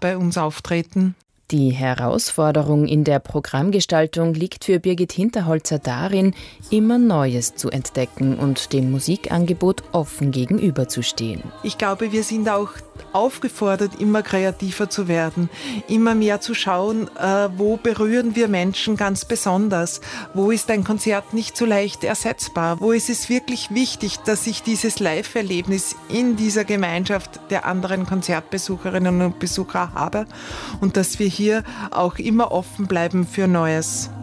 bei uns auftreten. Die Herausforderung in der Programmgestaltung liegt für Birgit Hinterholzer darin, immer Neues zu entdecken und dem Musikangebot offen gegenüberzustehen. Ich glaube, wir sind auch aufgefordert, immer kreativer zu werden, immer mehr zu schauen, wo berühren wir Menschen ganz besonders, wo ist ein Konzert nicht so leicht ersetzbar, wo ist es wirklich wichtig, dass ich dieses Live-Erlebnis in dieser Gemeinschaft der anderen Konzertbesucherinnen und Besucher habe und dass wir hier auch immer offen bleiben für Neues.